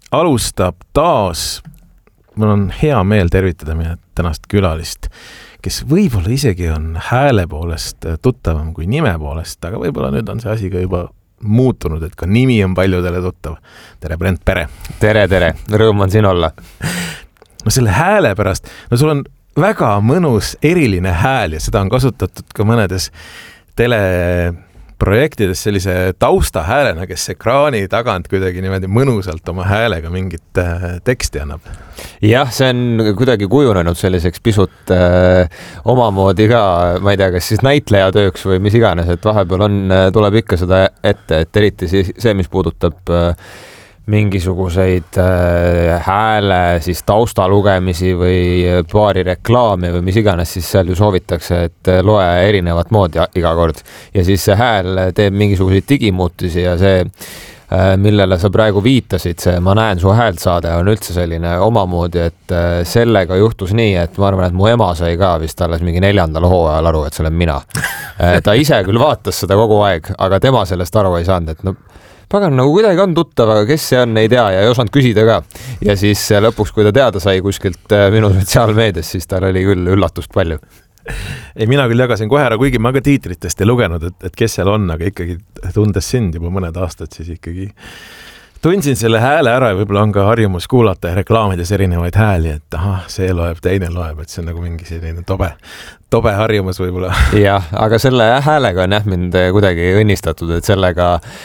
alustab taas, mul on hea meel tervitada meie tänast külalist, kes võib-olla isegi on hääle poolest tuttavam kui nime poolest, aga võib-olla nüüd on see asi ka juba muutunud, et ka nimi on paljudele tuttav. Tere, Brent Pere! Tere! Rõõm on siin olla. No selle hääle pärast, sul on väga mõnus eriline hääl ja seda on kasutatud ka mõnedes teleprojektides sellise tausta häälena, kes ekraani tagant kuidagi niimoodi mõnusalt oma häälega mingit teksti annab. Jah, see on kuidagi kujunenud selliseks pisut omamoodi ka, ma ei tea, kas siis näitleja tööks või mis iganes, et vahepeal tuleb ikka seda ette, et eriti see, mis puudutab mingisuguseid hääle, siis taustalugemisi või paari reklaami või mis iganes, siis seal ju soovitakse, et loe erinevat moodi iga kord. Ja siis see hääl teeb mingisuguseid digimuutusi ja see, millele sa praegu viitasid, see Ma näen su häält saade on üldse selline omamoodi, et sellega juhtus nii, et ma arvan, et mu ema sai ka vist alles mingi 4. hooajal aru, et see olen mina. Ta ise küll vaatas seda kogu aeg, aga tema sellest aru ei saanud, et no pagan, nagu kuidagi on tuttav, aga kes see on, ei tea ja ei osanud küsida ka. Ja siis lõpuks, kui ta teada sai kuskilt minu sotsiaalmeedias, siis tal oli küll üllatust palju. Ei, mina küll jagasin kohe ära, kuigi ma ka tiitritest ei lugenud, et kes seal on, aga ikkagi tundes sind juba mõned aastad, siis ikkagi tundsin selle hääle ära ja võib-olla on ka harjumus kuulata reklaamides erinevaid hääli, et see loeb, teine loeb, et see on nagu mingi selline tobe harjumus võib-olla. Jah, aga selle häälega on mind kuidagi õnnistatud, et sellega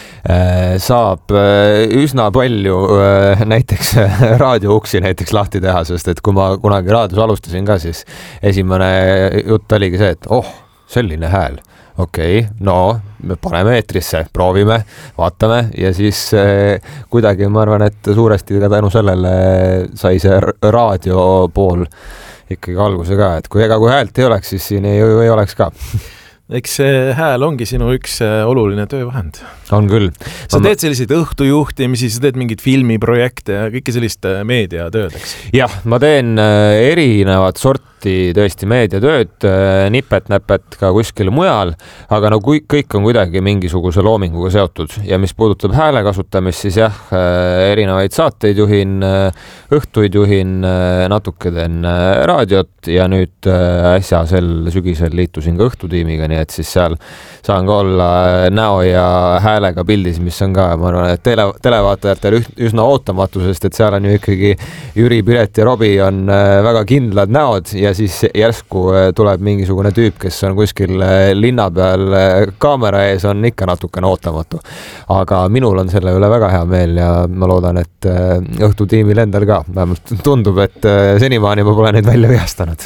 saab üsna palju näiteks raadiouksi näiteks lahti teha, sest et kui ma kunagi raadios alustasin ka, siis esimene jutt oligi see, et selline hääl. Okei, no me paneme eetrisse, proovime, vaatame ja siis kuidagi ma arvan, et suuresti ka tänu sellele sai see raadio pool ikkagi alguse ka, et kui häält ei oleks, siis siin ei oleks ka. Eks see hääl ongi sinu üks oluline töövahend. On küll. Sa teed selliseid õhtujuhtimisi, sa teed mingid filmiprojekte ja kõike sellist meediatööd, eks? Jah, ma teen erinevat sorti tõesti meediatööd, nipet-näpet ka kuskil mujal, aga no kõik on kuidagi mingisuguse loominguga seotud ja mis puudutab hääle kasutamist, siis jah, erinevaid saateid juhin, õhtuid juhin, natuke teen raadiot ja nüüd äsja sel sügisel liitusin ka õhtutiimiga, nii et siis seal saan ka olla näo ja häälega pildis, mis on ka, ma arvan, et televaatajatele üsna ootamatu, sest et seal on ju ikkagi Jüri, Piret ja Robi on väga kindlad näod ja siis järsku tuleb mingisugune tüüp, kes on kuskil linna peal kaamera ees, on ikka natukene ootamatu. Aga minul on selle üle väga hea meel ja ma loodan, et õhtutiimil endal ka. Vähemalt tundub, et senimaani ma pole neid välja vihastanud.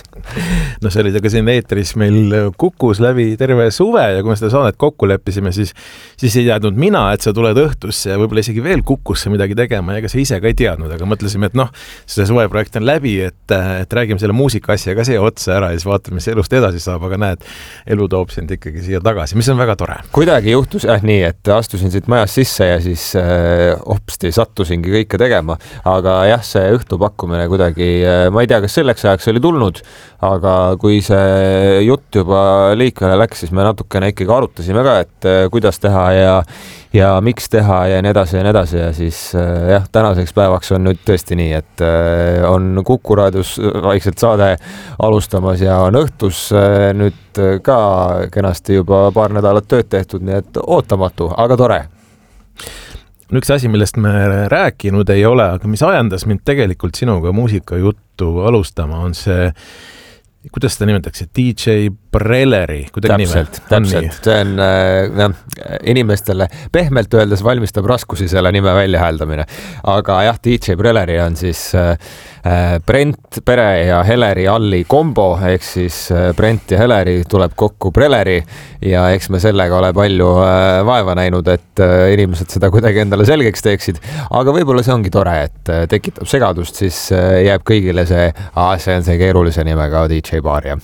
No see oli aga siin eetris meil Kukus läbi terve suve ja kui me seda saadet kokku leppisime, siis ei teadnud mina, et sa tuled õhtusse ja võib-olla isegi veel Kukusse midagi tegema ja ega sa ise ka ei teadnud, aga mõtlesime, et see suveprojekt on läbi, et räägime selle muusika asja ka see otsa ära ja siis vaatame, mis elust edasi saab, aga näed, elu toob sind ikkagi siia tagasi, mis on väga tore. Kuidagi juhtus nii, et astusin siit majas sisse ja siis hopsti sattusingi kõike tegema, aga jah, see õhtupakkumine kuidagi, ma ei tea, kas selleks ajaks oli tulnud, aga kui see jutt juba liikvele läks, siis me natukene ikkagi arutasime ka, et kuidas teha ja miks teha ja nii edasi ja siis jah, tänaseks päevaks on nüüd tõesti nii, et on Kuku raadios vaikselt saade alustamas ja on õhtus nüüd ka kenasti juba paar nädalat tööd tehtud, nii et ootamatu, aga tore. Üks asi, millest me rääkinud ei ole, aga mis ajendas mind tegelikult sinuga muusikajuttu alustama, on see, kuidas seda nimetakse, DJ Preleri, kuidagi täpselt. See on inimestele pehmelt öeldes valmistab raskusi selle nime väljahääldamine. Aga jah, DJ Preleri on siis Brent Pere ja Heleri Alli kombo, ehk siis Brent ja Heleri tuleb kokku Preleri ja eks me sellega ole palju vaeva näinud, et inimesed seda kuidagi endale selgeks teeksid. Aga võib-olla see ongi tore, et tekitab segadust, siis jääb kõigile see on see keerulise nimega DJ Baar.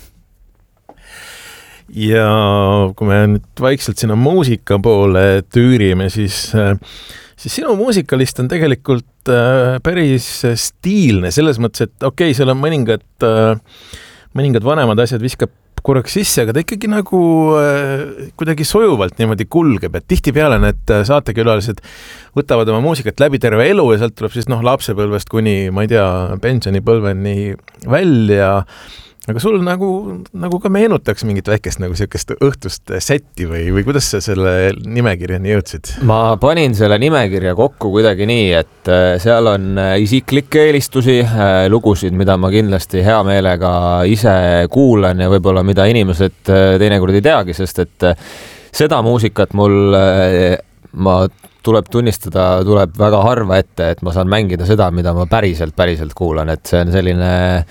Ja kui me nüüd vaikselt sinna muusika poole tüürime, siis sinu muusikalist on tegelikult päris stiilne selles mõttes, et okei, seal on mõningad vanemad asjad viskab korraks sisse, aga ta ikkagi nagu kuidagi sujuvalt niimoodi kulgeb, et tihtipeale need saatekülalised võtavad oma muusikat läbi terve elu ja sealt tuleb siis lapsepõlvest kuni, ma ei tea, pensionipõlveni välja. Aga sul nagu ka meenutaks mingit väikest nagu sellist õhtust setti või kuidas sa selle nimekirjani jõudsid? Ma panin selle nimekirja kokku kuidagi nii, et seal on isiklikke eelistusi, lugusid, mida ma kindlasti hea meelega ise kuulan ja võib-olla mida inimesed teinekord ei teagi, sest et seda muusikat tuleb tunnistada, tuleb väga harva ette, et ma saan mängida seda, mida ma päriselt kuulan, et see on selline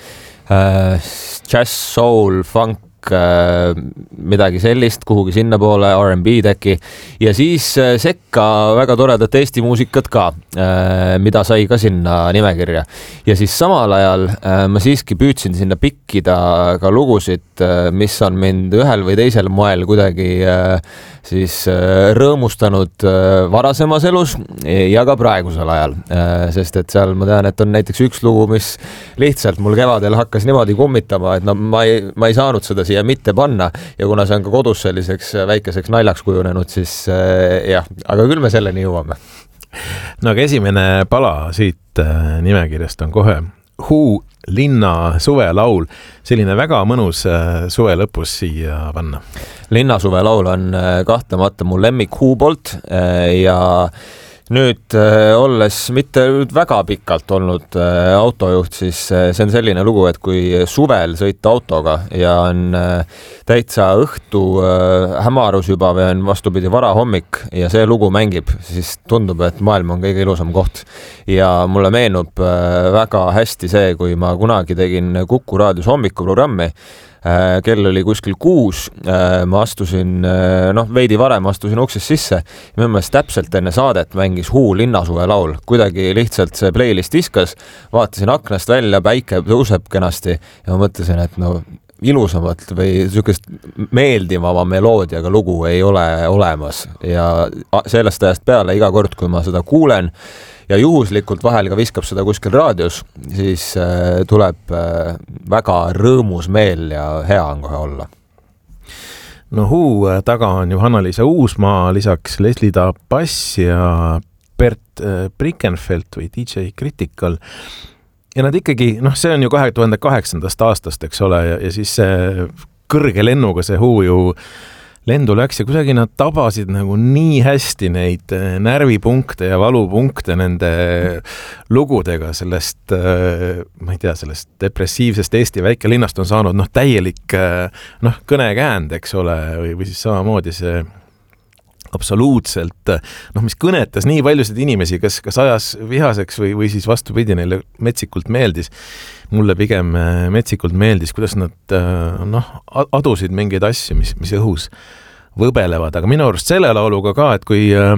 jazz, soul, funk, midagi sellist, kuhugi sinna poole, R&B teki ja siis sekka väga toredat Eesti muusikat ka, mida sai ka sinna nimekirja. Ja siis samal ajal ma siiski püüdsin sinna pikkida ka lugusid, mis on mind ühel või teisel moel kuidagi siis rõõmustanud varasemas elus ja ka praegusel ajal, sest et seal ma tean, et on näiteks üks lugu, mis lihtsalt mul kevadel hakkas niimoodi kummitama, et ma ei saanud seda siia mitte panna ja kuna see on ka kodus selliseks väikeseks naljaks kujunenud, siis jah, aga küll me selleni jõuame. No aga esimene pala siit nimekirjast on kohe Who Linna suvelaul, selline väga mõnus suve lõpus siia panna. Linna suvelaul on kahtlemata mu lemmik Who poolt ja nüüd olles mitte väga pikalt olnud autojuht, siis see on selline lugu, et kui suvel sõita autoga ja on täitsa õhtu hämarus juba või on vastupidi varahommik ja see lugu mängib, siis tundub, et maailm on kõige ilusam koht. Ja mulle meenub väga hästi see, kui ma kunagi tegin Kuku raadios hommikuprogrammi, kell oli kuskil 6, ma astusin, veidi varem astusin uksest sisse ja minu meelest täpselt enne saadet mängis Who Linnasuve laul. Kuidagi lihtsalt see playlist viskas, vaatasin aknast välja, päike tõuseb kenasti ja ma mõtlesin, et ilusamat või niisugust meeldivama meloodiaga lugu ei ole olemas ja sellest ajast peale iga kord, kui ma seda kuulen ja juhuslikult vahel ka viskab seda kuskil raadios, siis tuleb väga rõõmus meel ja hea on kohe olla. No Who taga on Johanna-Liisa Uusmaa, lisaks Leslie Tabass ja Bert Brickenfeldt või DJ Critical. Ja nad ikkagi, see on ju 2008. aastast, eks ole, ja siis see kõrge lennuga see Who ju lendu läks ja kuidagi nad tabasid nagu nii hästi neid närvipunkte ja valupunkte nende lugudega sellest, ma ei tea, sellest depressiivsest Eesti väikelinnast on saanud täielik kõnekäänd, eks ole, või siis samamoodi see absoluutselt, mis kõnetas nii paljusid inimesi, kas ajas vihaseks või siis vastupidi, neile metsikult meeldis. Mulle pigem metsikult meeldis, kuidas nad adusid mingeid asju, mis õhus võbelevad, aga minu arust selle lauluga ka, et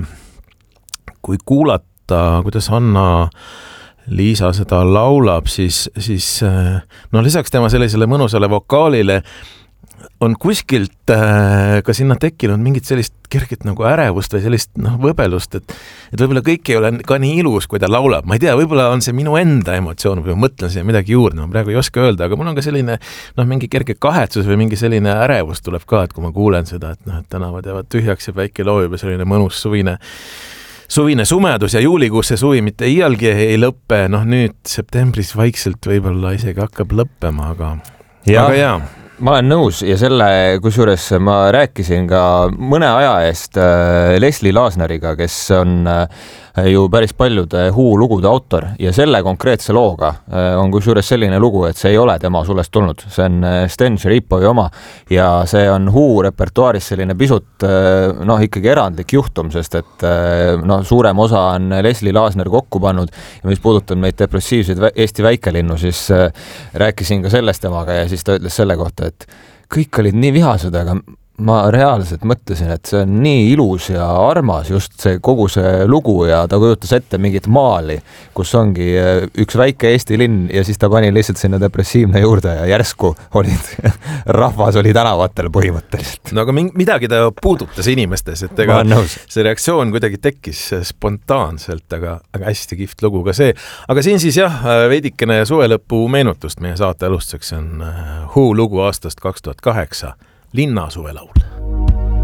kui kuulata, kuidas Anna-Liisa seda laulab, siis lisaks tema sellisele mõnusale vokaalile on kuskilt ka sinna tekkinud mingit sellist kerget nagu ärevust või sellist võbelust, et võib-olla kõik ei ole ka nii ilus, kui ta laulab. Ma ei tea, võib-olla on see minu enda emotsioon, või ma mõtlen siia midagi juurde, ma praegu ei oska öelda, aga mul on ka selline mingi kerge kahetsus või mingi selline ärevus tuleb ka, et kui ma kuulen seda, et tänavad jäävad tühjaks ja päike loojub ja selline mõnus suvine sumedus ja juulikuus see suvi mitte iialgi ei lõppe, nüüd septembris vaikselt võib-olla isegi hakkab lõppema, aga jaa. Ma olen nõus ja selle, kusjuures ma rääkisin ka mõne aja eest Leslie Laasneriga, kes on ju päris paljude Who lugude autor ja selle konkreetse looga on kusjuures selline lugu, et see ei ole tema sulest tulnud. See on Sten Šeripovi oma ja see on Who repertuaaris selline pisut ikkagi erandlik juhtum, sest et suurem osa on Leslie Laasner kokku pannud ja mis puudutab neid depressiivseid Eesti väikelinnu, siis rääkisin ka sellest temaga ja siis ta ütles selle kohta, et kõik olid nii vihased, aga ma reaalselt mõtlesin, et see on nii ilus ja armas just see kogu see lugu ja ta kujutas ette mingit maali, kus ongi üks väike Eesti linn ja siis ta pani lihtsalt sinna depressiivne juurde ja järsku rahvas oli tänavatel põhimõtteliselt. No aga midagi ta puudutas inimestes, et ega see reaktsioon kuidagi tekkis spontaanselt, aga hästi kihvt lugu ka see. Aga siin siis jah, veidikene suvelõpu meenutust meie saate alustuseks on Who lugu aastast 2008. Linna suvelaul.